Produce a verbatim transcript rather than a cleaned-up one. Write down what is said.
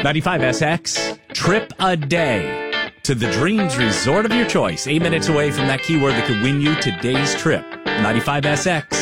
ninety-five S X, trip a day to the dreams resort of your choice. Eight minutes away from that keyword that could win you today's trip. ninety-five S X.